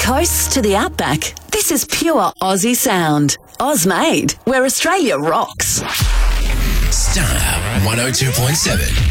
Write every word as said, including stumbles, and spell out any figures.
coasts to the outback, this is pure Aussie sound. Oz-made, where Australia rocks. Star one oh two point seven.